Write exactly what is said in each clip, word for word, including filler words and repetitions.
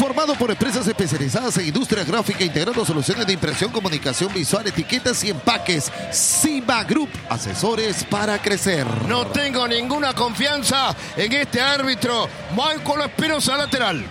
Formado por empresas especializadas en industria gráfica, integrando soluciones de impresión, comunicación visual, etiquetas y empaques. Cima Group, asesores para crecer. No tengo ninguna confianza en este árbitro. Michael Espinosa, lateral.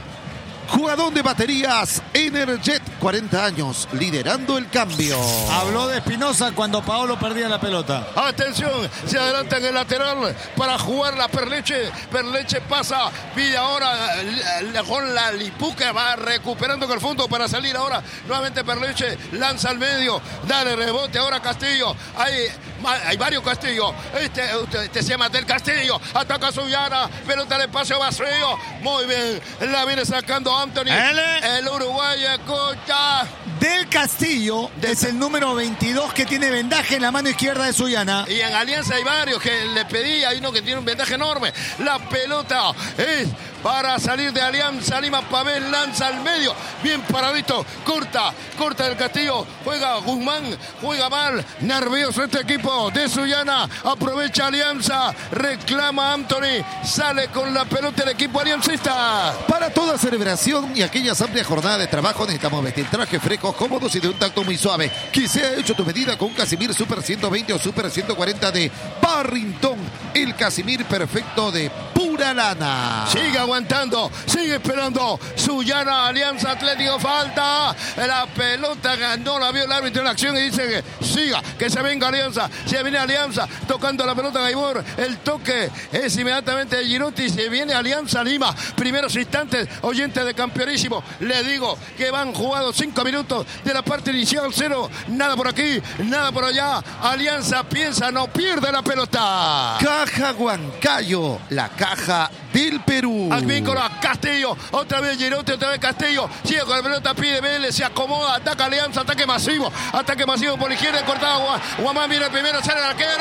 Jugador de baterías Energet, cuarenta años, liderando el cambio. Habló de Espinosa cuando Paolo perdía la pelota. Atención, se adelanta en el lateral para jugar la Perleche. Perleche pasa, pide ahora con la Lipuca, va recuperando con el fondo para salir ahora. Nuevamente Perleche lanza al medio, dale rebote ahora Castillo. Hay, hay varios Castillo. Este, este se llama Del Castillo. Ataca a Suyana, pelota al espacio vacío. Muy bien, la viene sacando Anthony. L. El uruguayo escucha. Del Castillo de... es el número veintidós que tiene vendaje en la mano izquierda de Suyana. Y en Alianza hay varios que le pedí. Hay uno que tiene un vendaje enorme. La pelota es para salir de Alianza Lima. Pavel lanza al medio. Bien paradito. Corta. Corta del Castillo. Juega Guzmán. Juega mal. Nervioso este equipo de Suyana. Aprovecha Alianza. Reclama Anthony. Sale con la pelota el equipo aliancista. Para toda celebración y aquellas amplias jornadas de trabajo necesitamos vestir trajes frescos, cómodos y de un tacto muy suave. Que sea hecho tu medida con Casimir Super ciento veinte o Super ciento cuarenta de Barrington. El Casimir perfecto de pura lana. Sigue aguantando, sigue esperando. Suyana, Alianza Atlético, falta. La pelota no la vio el árbitro en acción y dice que siga, que se venga Alianza. Se viene Alianza, tocando la pelota Gaibor. El toque es inmediatamente de Girotti. Se viene Alianza Lima. Primeros instantes, oyentes de Campeonísimo. Le digo que van jugados cinco minutos de la parte inicial. Cero, nada por aquí, nada por allá. Alianza piensa, no pierde la pelota. Caja Huancayo, la caja del Perú. Advíncula, Castillo, otra vez Girotti, otra vez Castillo. Sigue con la pelota, pide Vélez, se acomoda, ataca Alianza, ataque masivo. Ataque masivo por la izquierda, cortado Guamán, viene el primero, sale el arquero.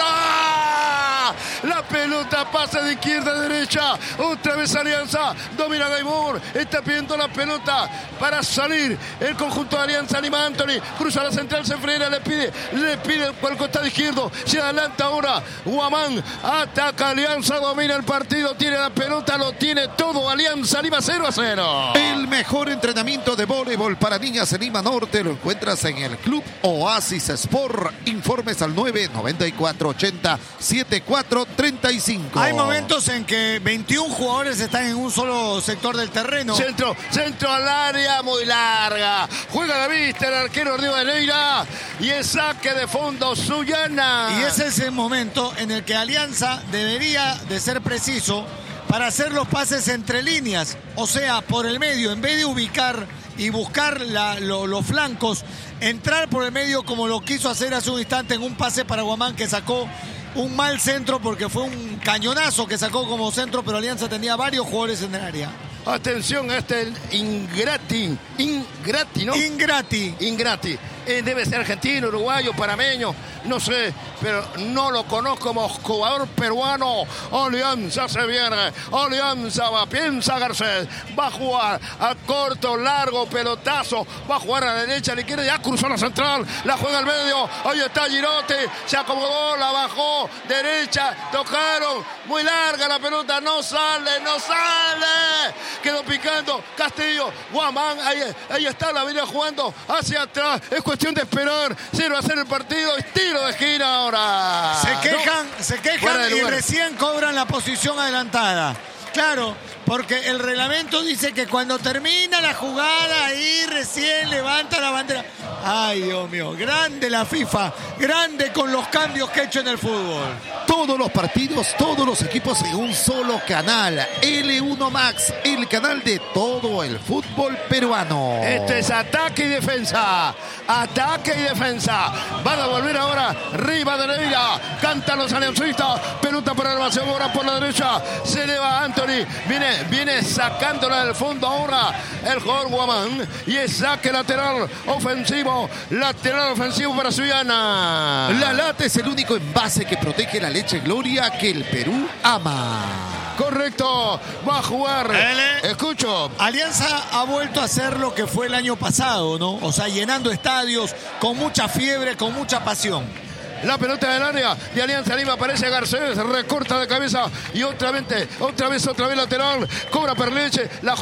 La pelota pasa de izquierda a derecha. Otra vez Alianza, domina Gaibor. Está pidiendo la pelota para salir el conjunto de Alianza Lima. Anthony cruza la central, se frena, le pide, le pide por el costado izquierdo. Se adelanta ahora Guamán, ataca Alianza, domina el partido, tiene la pelota, lo tiene todo. Alianza Lima cero a cero. El mejor entrenamiento de voleibol para niñas en Lima Norte lo encuentras en el Club Oasis Sport. Informes al nueve noventa y cuatro ochenta setenta y cuatro treinta y cinco. Hay momentos en que veintiún jugadores están en un solo sector del terreno. Centro, centro al área, muy larga. Juega la vista el arquero Río de Neira. Y el saque de fondo Suyana. Y ese es el momento en el que Alianza debería de ser preciso para hacer los pases entre líneas. O sea, por el medio, en vez de ubicar y buscar la, lo, los flancos, entrar por el medio como lo quiso hacer hace un instante en un pase para Guamán, que sacó un mal centro porque fue un cañonazo que sacó como centro, pero Alianza tenía varios jugadores en el área. Atención a este Ingrati. Ingrati, ¿no? Ingrati. Ingrati. Eh, debe ser argentino, uruguayo, panameño, no sé, pero no lo conozco como jugador peruano. Alianza se viene, Alianza va, piensa Garcés, va a jugar a corto, largo, pelotazo, va a jugar a la derecha, a la izquierda, ya cruzó la central, la juega al medio, ahí está Girotti, se acomodó, la bajó, derecha, tocaron, muy larga la pelota, no sale, no sale, quedó picando Castillo, Guamán, ahí, ahí está, la venía jugando hacia atrás, es cuestión de esperar, cero a cero el partido, tiro de esquina ahora. Se quejan, no, se quejan y recién cobran la posición adelantada. Claro, porque el reglamento dice que cuando termina la jugada ahí recién levanta la bandera. Ay, Dios mío, grande la FIFA, grande con los cambios que ha hecho en el fútbol. Todos los partidos, todos los equipos en un solo canal. L uno Max, el canal de todo el fútbol peruano. Este es ataque y defensa. Ataque y defensa. Van a volver ahora Riva de Neira. Cantan los aliancistas. Pelota para elevación ahora por la derecha. Se eleva Anthony. Viene, viene sacándola del fondo ahora el jugador Guamán. Y es saque lateral ofensivo. Lateral ofensivo para Suyana. La lata es el único envase que protege la leche Gloria que el Perú ama. Correcto, va a jugar. L. Escucho. Alianza ha vuelto a hacer lo que fue el año pasado, ¿no? O sea, llenando estadios, con mucha fiebre, con mucha pasión. La pelota del área de Alianza Lima, aparece Garcés, recorta de cabeza y otra vez, otra vez, otra vez lateral. Cobra Perleche, la